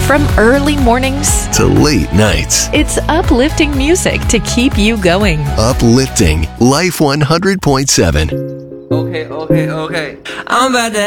From early mornings to late nights. it's uplifting music to keep you going. Uplifting Life 100.7. Okay. I'm about to